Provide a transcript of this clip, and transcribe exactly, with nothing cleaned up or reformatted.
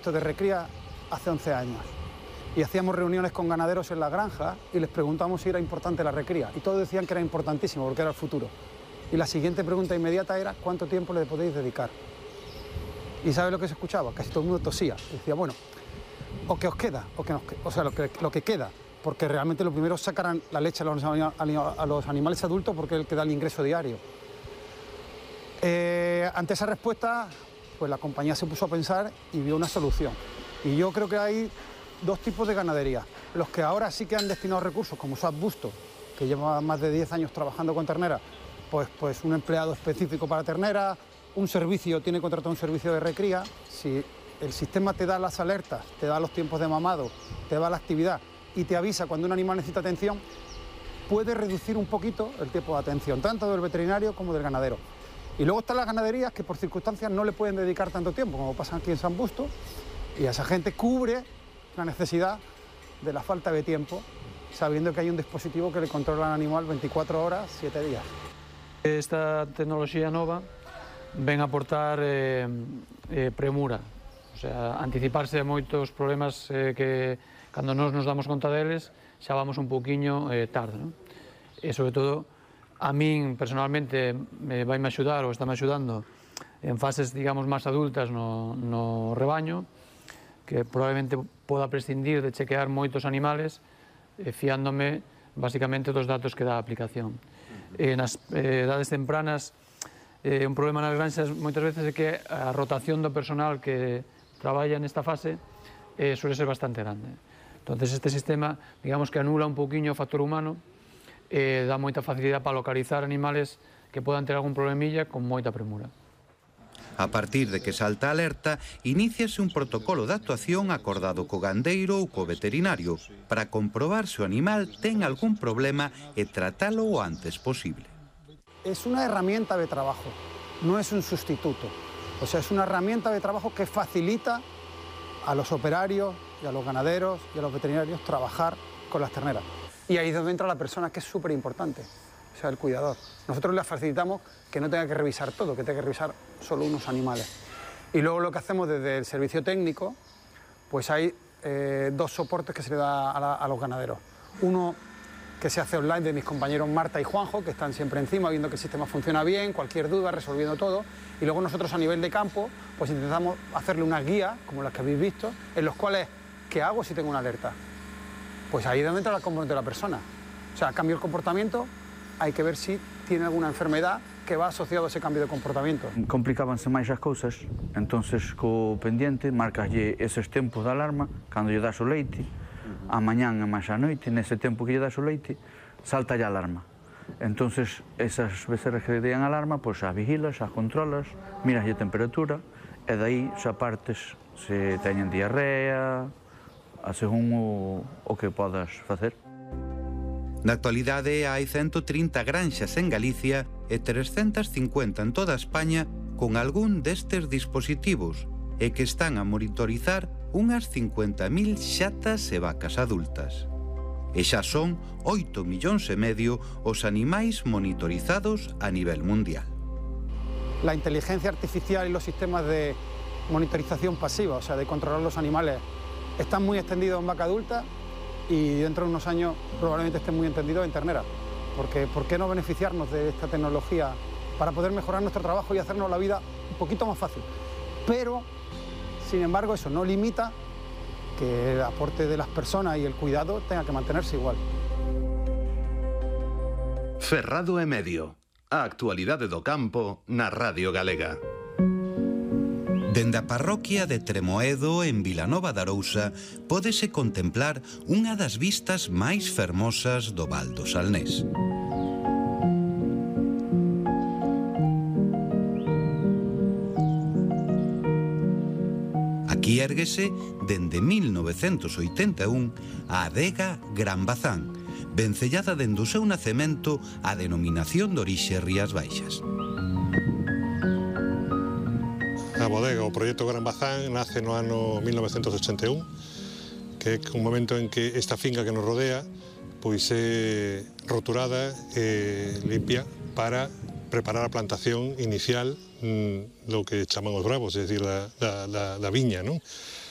proyecto de recría hace once años y hacíamos reuniones con ganaderos en la granja y les preguntamos si era importante la recría y todos decían que era importantísimo porque era el futuro. Y la siguiente pregunta inmediata era ¿cuánto tiempo le podéis dedicar? ¿Y sabe lo que se escuchaba? Casi todo el mundo tosía. Y decía, bueno, o que os queda, o, que nos, o sea, lo que, lo que queda, porque realmente lo primero sacarán la leche a los, a los animales adultos porque es el que da el ingreso diario. Eh, ante esa respuesta, pues la compañía se puso a pensar y vio una solución. Y yo creo que hay dos tipos de ganadería. Los que ahora sí que han destinado recursos, como Sat Busto, que lleva más de diez años trabajando con ternera, pues, pues un empleado específico para ternera, un servicio, tiene contratado un servicio de recría. Si el sistema te da las alertas, te da los tiempos de mamado, te da la actividad y te avisa cuando un animal necesita atención, puede reducir un poquito el tiempo de atención, tanto del veterinario como del ganadero. Y luego están las ganaderías que por circunstancias no le pueden dedicar tanto tiempo, como pasa aquí en San Busto, y a esa gente cubre la necesidad de la falta de tiempo, sabiendo que hay un dispositivo que le controla al animal veinticuatro horas, siete días. Esta tecnoloxía nova ven a aportar eh, eh, premura, o sea, anticiparse a moitos problemas eh, que cando nos nos damos conta deles xa vamos un pouquiño eh, tarde, non? E sobre todo a min personalmente me vai me axudar ou está me axudando en fases, digamos, máis adultas no, no rebaño, que probablemente poda prescindir de chequear moitos animales eh, fiándome basicamente dos datos que dá a aplicación. Eh, nas eh, edades tempranas, eh, un problema nas granxas moitas veces é que a rotación do personal que traballa nesta fase eh, suele ser bastante grande. Entonces este sistema, digamos que anula un pouquiño o factor humano, eh, dá moita facilidade para localizar animales que podan ter algún problemilla con moita premura. A partir de que salta a alerta, iníciase un protocolo de actuación acordado co gandeiro ou co veterinario para comprobar se o animal ten algún problema e tratalo o antes posible. Es una herramienta de trabajo, no es un sustituto. O sea, es una herramienta de trabajo que facilita a los operarios y a los ganaderos y a los veterinarios trabajar con las terneras. Y ahí es donde entra la persona, que es súper importante, o sea, el cuidador. Nosotros le facilitamos que no tenga que revisar todo, que tenga que revisar solo unos animales. Y luego lo que hacemos desde el servicio técnico, pues hay eh, dos soportes que se le da a, la, a los ganaderos. Uno que se hace online de mis compañeros Marta y Juanjo, que están siempre encima viendo que el sistema funciona bien, cualquier duda, resolviendo todo. Y luego nosotros a nivel de campo, pues intentamos hacerle unas guías, como las que habéis visto, en los cuales, ¿qué hago si tengo una alerta? Pues ahí es donde entra el componente de la persona. O sea, cambio el comportamiento, hay que ver si tiene alguna enfermedad que va asociado a ese cambio de comportamiento. Complicábanse máis as cousas, entonces co pendiente marcaslle eses tempos de alarma, cando lle das o leite, a mañán e máis a noite, nese tempo que lle das o leite, salta a alarma. Entonces, esas becerras que dean alarma, pois xa vigilas, xa controlas, miras a temperatura, e dai xa partes se teñen diarrea, a según o, o que podas facer. Na actualidade hai ciento trinta granxas en Galicia e trescentas cincuenta en toda España con algún destes dispositivos e que están a monitorizar unhas cincuenta mil xatas e vacas adultas. E xa son oito millóns e medio os animais monitorizados a nivel mundial. La inteligencia artificial y los sistemas de monitorización pasiva, o sea, de controlar los animales, están muy extendidos en vaca adulta y dentro de unos años probablemente estén muy entendidos en ternera. Porque ¿por qué no beneficiarnos de esta tecnología para poder mejorar nuestro trabajo y hacernos la vida un poquito más fácil? Pero, sin embargo, eso no limita que el aporte de las personas y el cuidado tenga que mantenerse igual. Ferrado e Medio. A actualidade do campo na Radio Galega. Dende a parroquia de Tremoedo, en Vilanova de Arousa, pódese contemplar unha das vistas máis fermosas do Val do Salnés. Aquí érguese, dende mil novecentos oitenta e un, a adega Gran Bazán, vencellada dende o seu nacemento a denominación de orixe Rías Baixas. A bodega, o proxecto Gran Bazán, nace no ano mil novecentos ochenta e un, que é un momento en que esta finca que nos rodea pois é roturada e limpia para preparar a plantación inicial do que chaman os bravos, é dicir, da, da, da viña, non?